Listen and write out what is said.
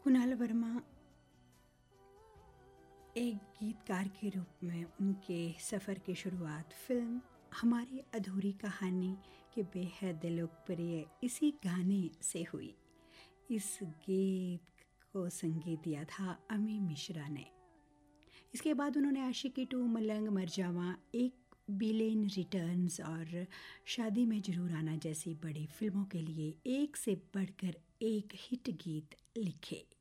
कुणाल वर्मा एक गीतकार के रूप में उनके सफ़र की शुरुआत फिल्म हमारी अधूरी कहानी के बेहद लोकप्रिय इसी गाने से हुई। इस गीत को संगीत दिया था अमी मिश्रा ने। इसके बाद उन्होंने आशिकी 2, मलंग, मरजावा, एक बिलेन रिटर्न्स और शादी में जरूर आना जैसी बड़ी फिल्मों के लिए एक से बढ़कर एक हिट गीत लिखे।